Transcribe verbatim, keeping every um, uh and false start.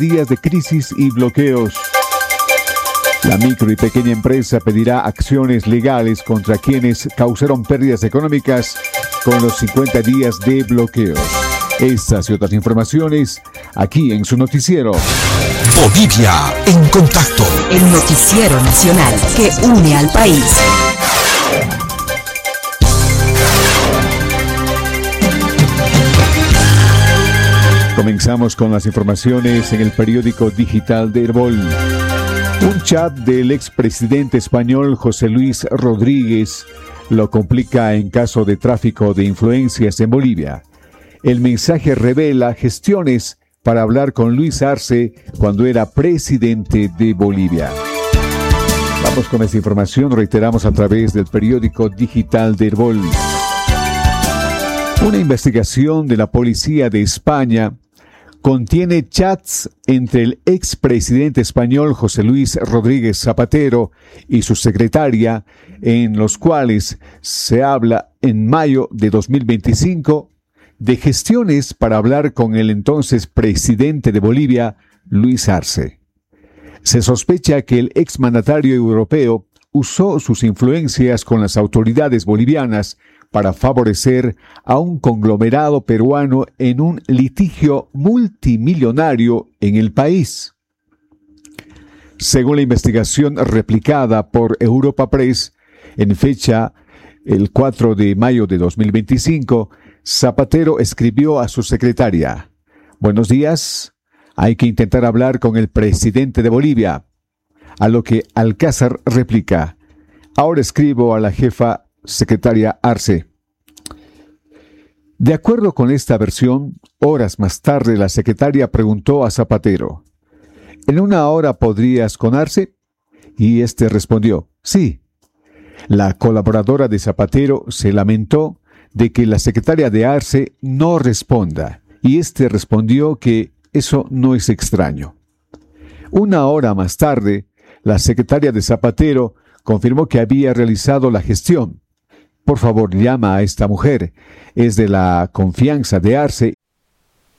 días de crisis y bloqueos. La micro y pequeña empresa pedirá acciones legales contra quienes causaron pérdidas económicas con los cincuenta días de bloqueos. Estas y otras informaciones aquí en su noticiero. Bolivia en contacto. El noticiero nacional que une al país. Comenzamos con las informaciones en el periódico digital de Herbol. Un chat del expresidente español José Luis Rodríguez lo complica en caso de tráfico de influencias en Bolivia. El mensaje revela gestiones para hablar con Luis Arce cuando era presidente de Bolivia. Vamos con esta información, reiteramos a través del periódico digital de Herbol. Una investigación de la policía de España contiene chats entre el expresidente español José Luis Rodríguez Zapatero y su secretaria, en los cuales se habla en mayo de dos mil veinticinco de gestiones para hablar con el entonces presidente de Bolivia, Luis Arce. Se sospecha que el exmandatario europeo usó sus influencias con las autoridades bolivianas para favorecer a un conglomerado peruano en un litigio multimillonario en el país. Según la investigación replicada por Europa Press, en fecha el cuatro de mayo de dos mil veinticinco, Zapatero escribió a su secretaria: «Buenos días, hay que intentar hablar con el presidente de Bolivia». A lo que Alcázar replica: «Ahora escribo a la jefa secretaria Arce». De acuerdo con esta versión, horas más tarde la secretaria preguntó a Zapatero: «¿En una hora podrías con Arce?». Y este respondió: «Sí». La colaboradora de Zapatero se lamentó de que la secretaria de Arce no responda, y este respondió que eso no es extraño. Una hora más tarde, la secretaria de Zapatero confirmó que había realizado la gestión. «Por favor, llama a esta mujer. Es de la confianza de Arce